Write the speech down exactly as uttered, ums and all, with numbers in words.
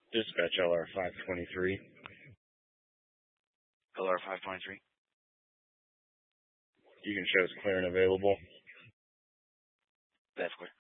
Dispatch L R five twenty-three. L R five twenty-three. You can show us clear and available. That's clear.